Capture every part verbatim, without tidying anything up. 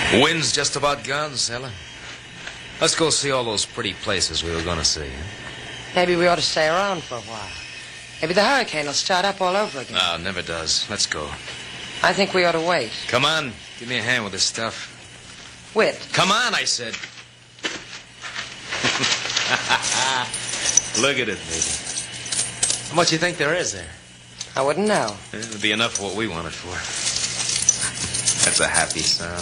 Wind's just about gone, sailor. Let's go see all those pretty places we were going to see. Huh? Maybe we ought to stay around for a while. Maybe the hurricane will start up all over again. No, it never does. Let's go. I think we ought to wait. Come on. Give me a hand with this stuff. Whit. Come on, I said. Look at it, baby. How much you think there is there? I wouldn't know. It'll be enough for what we want it for. That's a happy sound.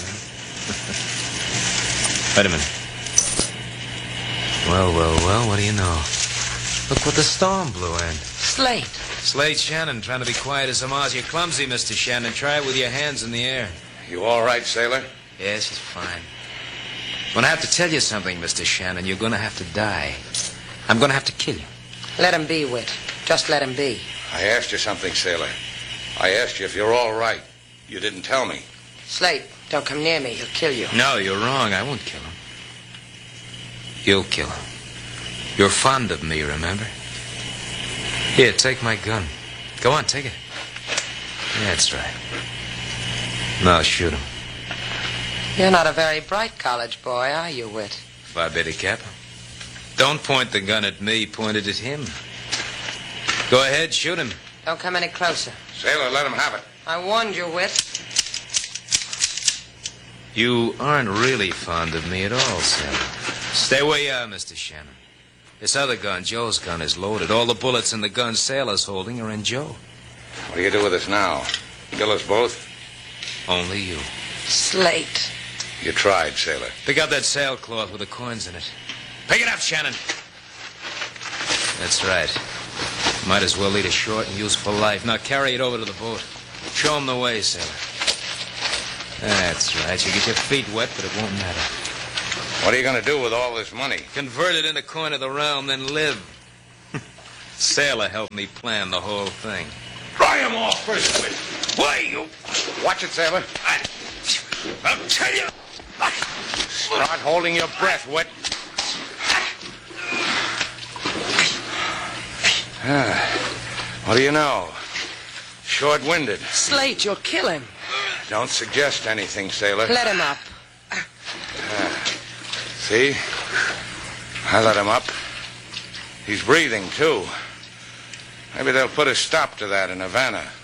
Wait a minute. Well, well, well, what do you know? Look what the storm blew in. Slate. Slate Shannon, trying to be quiet as a mouse. You're clumsy, Mister Shannon. Try it with your hands in the air. You all right, sailor? Yes, she's fine. I'm going to have to tell you something, Mister Shannon. You're going to have to die. I'm going to have to kill you. Let him be, Whit. Just let him be. I asked you something, sailor. I asked you if you're all right. You didn't tell me. Slate, don't come near me. He'll kill you. No, you're wrong. I won't kill him. You'll kill him. You're fond of me, remember? Here, take my gun. Go on, take it. That's right. Now shoot him. You're not a very bright college boy, are you, Whit? Phi Beta Kappa. Don't point the gun at me. Point it at him. Go ahead, shoot him. Don't come any closer. Sailor, let him have it. I warned you, Whit. You aren't really fond of me at all, Sailor. Stay where you are, Mister Shannon. This other gun, Joe's gun, is loaded. All the bullets in the gun Sailor's holding are in Joe. What do you do with us now? Kill us both? Only you. Slate. You tried, sailor. Pick up that sailcloth with the coins in it. Pick it up, Shannon. That's right. Might as well lead a short and useful life. Now carry it over to the boat. Show 'em the way, sailor. That's right. You get your feet wet, but it won't matter. What are you going to do with all this money? Convert it into coin of the realm, then live. Sailor helped me plan the whole thing. Dry him off first, Whit. Why, you... Watch it, sailor. I, I'll tell you. Start holding your breath, Whit. Ah, what do you know? Short-winded. Slate, you'll kill him. Don't suggest anything, sailor. Let him up. Ah, see? I let him up. He's breathing, too. Maybe they'll put a stop to that in Havana.